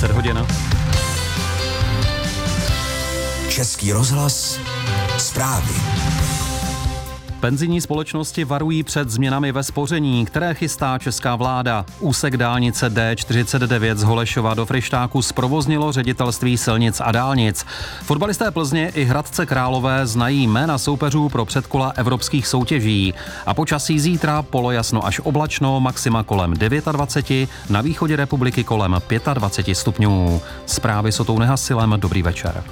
20 hodin. Český rozhlas, zprávy. Penzijní společnosti varují před změnami ve spoření, které chystá česká vláda. Úsek dálnice D49 z Holešova do Fryštáku zprovoznilo Ředitelství silnic a dálnic. Fotbalisté Plzně i Hradce Králové znají jména soupeřů pro předkola evropských soutěží. A počasí zítra polojasno až oblačno, maxima kolem 29, na východě republiky kolem 25 stupňů. Zprávy s Otou Nehasilem, dobrý večer.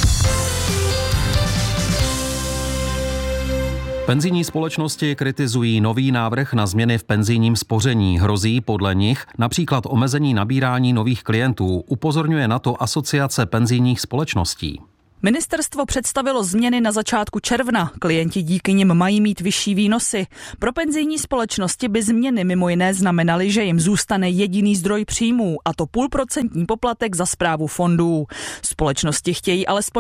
Penzijní společnosti kritizují nový návrh na změny v penzijním spoření. Hrozí podle nich například omezení nabírání nových klientů. Upozorňuje na to Asociace penzijních společností. Ministerstvo představilo změny na začátku června. Klienti díky nim mají mít vyšší výnosy. Pro penzijní společnosti by změny mimo jiné znamenaly, že jim zůstane jediný zdroj příjmů, a to 0,5% poplatek za správu fondů. Společnosti chtějí alespoň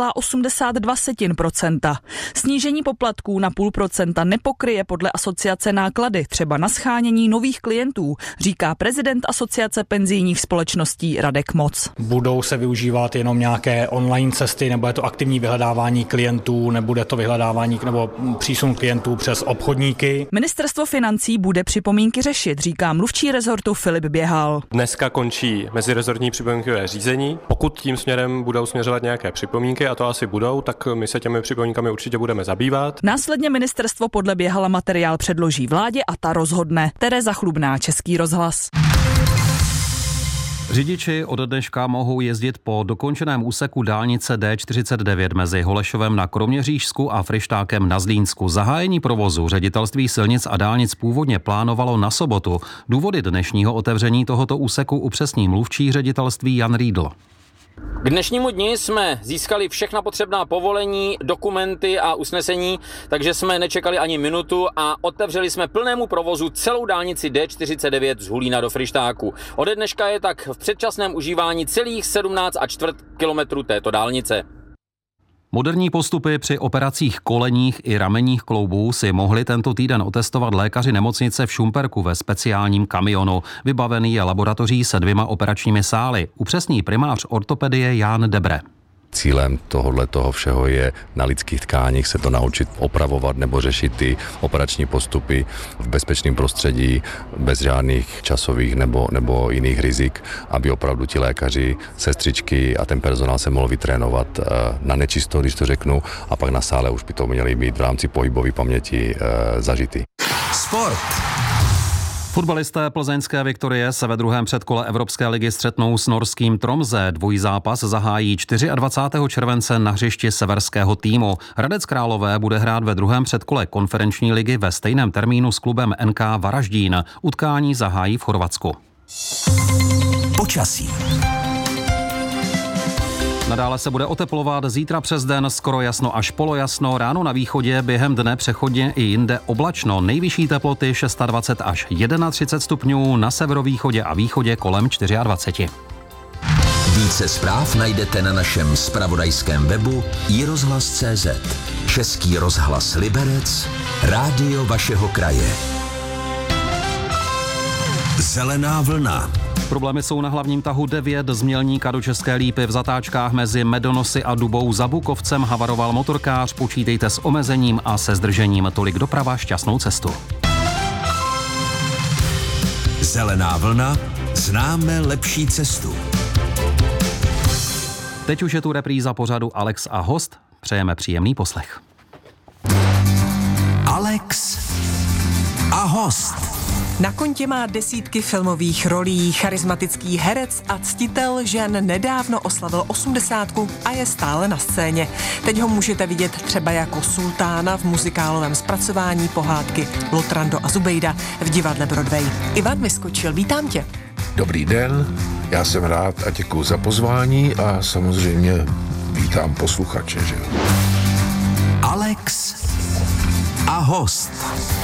0,82%. Snížení poplatků na 0,5% nepokryje podle asociace náklady, třeba na shánění nových klientů, říká prezident Asociace penzijních společností Radek Moc. Budou se využívat jenom nějaké online cesty, nebo je to aktivní vyhledávání klientů, nebude to vyhledávání nebo přísun klientů přes obchodníky. Ministerstvo financí bude připomínky řešit, říká mluvčí rezortu Filip Běhal. Dneska končí mezirezortní připomínkové řízení. Pokud tím směrem budou směřovat nějaké připomínky, a to asi budou, tak my se těmi připomínkami určitě budeme zabývat. Následně ministerstvo podle Běhala materiál předloží vládě a ta rozhodne. Tereza Chlubná, Český rozhlas. Řidiči od dneška mohou jezdit po dokončeném úseku dálnice D49 mezi Holešovem na Kroměřížsku a Fryštákem na Zlínsku. Zahájení provozu Ředitelství silnic a dálnic původně plánovalo na sobotu. Důvody dnešního otevření tohoto úseku upřesní mluvčí ředitelství Jan Riedl. K dnešnímu dni jsme získali všechna potřebná povolení, dokumenty a usnesení, takže jsme nečekali ani minutu a otevřeli jsme plnému provozu celou dálnici D49 z Hulína do Fryštáku. Ode dneška je tak v předčasném užívání celých 17,25 kilometrů této dálnice. Moderní postupy při operacích kolenních i ramenních kloubů si mohli tento týden otestovat lékaři nemocnice v Šumperku ve speciálním kamionu. Vybavený je laboratoří se 2 operačními sály. Upřesní primář ortopedie Jan Debre. Cílem toho všeho je na lidských tkáních se to naučit opravovat nebo řešit ty operační postupy v bezpečném prostředí, bez žádných časových nebo jiných rizik, aby opravdu ti lékaři, sestřičky a ten personál se mohl vytrénovat na nečisto, když to řeknu, a pak na sále už by to měli být v rámci pohybové paměti zažity. Sport. Fotbalisté plzeňské Viktorie se ve druhém předkole Evropské ligy střetnou s norským Tromsø. Dvojzápas zahájí 24. července na hřišti severského týmu. Hradec Králové bude hrát ve druhém předkole konferenční ligy ve stejném termínu s klubem NK Varaždín. Utkání zahájí v Chorvatsku. Počasí. Nadále se bude oteplovat, zítra přes den skoro jasno až polojasno, ráno na východě, během dne přechodně i jinde oblačno. Nejvyšší teploty 26 až 31 stupňů, na severovýchodě a východě kolem 24. Více zpráv najdete na našem zpravodajském webu iRozhlas.cz. Český rozhlas Liberec, rádio vašeho kraje. Zelená vlna. Problémy jsou na hlavním tahu 9 z Mělníka do České Lípy. V zatáčkách mezi Medonosy a Dubou za Bukovcem havaroval motorkář. Počítejte s omezením a se zdržením. Tolik doprava, šťastnou cestu. Zelená vlna, známe lepší cestu. Teď už je tu repríza pořadu Alex a host. Přejeme příjemný poslech. Alex a host. Na kontě má desítky filmových rolí, charismatický herec a ctitel žen nedávno oslavil 80 a je stále na scéně. Teď ho můžete vidět třeba jako sultána v muzikálovém zpracování pohádky Lotrando a Zubejda v divadle Broadway. Ivan Vyskočil, vítám tě. Dobrý den, já jsem rád a děkuju za pozvání a samozřejmě vítám posluchače. Že? Alex a host.